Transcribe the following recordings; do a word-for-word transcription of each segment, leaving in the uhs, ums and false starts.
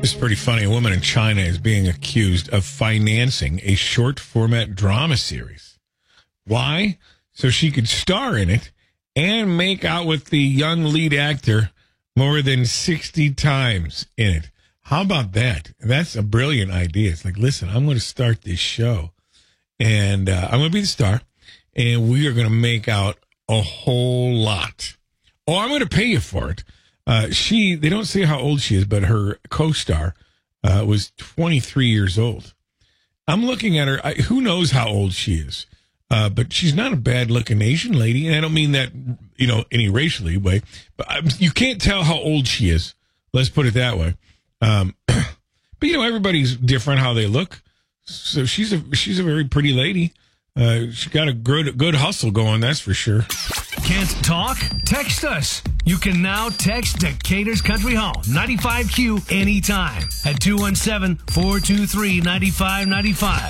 This is pretty funny. A woman in China is being accused of financing a short format drama series. Why? So she could star in it and make out with the young lead actor more than sixty times in it. How about that? That's a brilliant idea. It's like, listen, I'm going to start this show, and uh, I'm going to be the star, and we are going to make out a whole lot. Oh, I'm going to pay you for it. Uh, she, they don't say how old she is, but her co-star uh, was twenty-three years old. I'm looking at her. I, who knows how old she is? Uh, but she's not a bad-looking Asian lady, and I don't mean that, you know, any racially way. But I, you can't tell how old she is. Let's put it that way. Um, but you know, everybody's different how they look. So she's a she's a very pretty lady. Uh, she's got a good good hustle going, that's for sure. Can't talk? Text us. You can now text Decatur's Country Hall, ninety-five Q, anytime at two one seven, four two three, nine five nine five.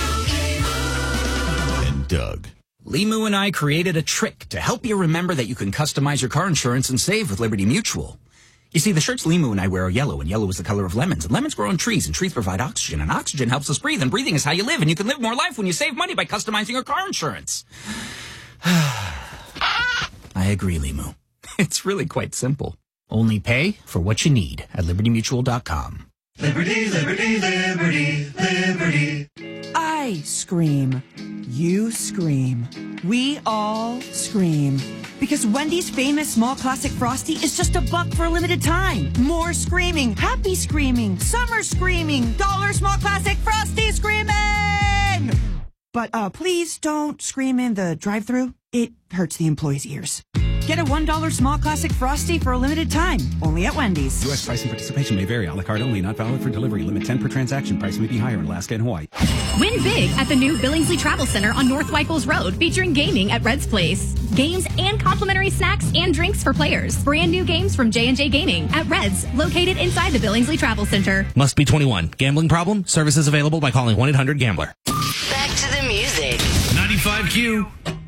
And Doug. Limu and I created a trick to help you remember that you can customize your car insurance and save with Liberty Mutual. You see, the shirts Limu and I wear are yellow, and yellow is the color of lemons, and lemons grow on trees, and trees provide oxygen, and oxygen helps us breathe, and breathing is how you live, and you can live more life when you save money by customizing your car insurance. I agree, Limu. It's really quite simple. Only pay for what you need at liberty mutual dot com. Liberty, liberty, liberty, liberty. I scream. You scream. We all scream. Because Wendy's famous small classic Frosty is just a buck for a limited time. More screaming, happy screaming, summer screaming, dollar small classic Frosty screaming! But uh, please don't scream in the drive-thru. It hurts the employees' ears. Get a one dollar small classic Frosty for a limited time, only at Wendy's. U S price and participation may vary. A la carte only, not valid for delivery. Limit ten per transaction. Price may be higher in Alaska and Hawaii. Win big at the new Billingsley Travel Center on North Weichels Road, featuring gaming at Red's Place. Games and complimentary snacks and drinks for players. Brand new games from J and J Gaming at Red's, located inside the Billingsley Travel Center. Must be twenty-one. Gambling problem? Services available by calling one eight hundred gambler. Back to the music. ninety-five Q.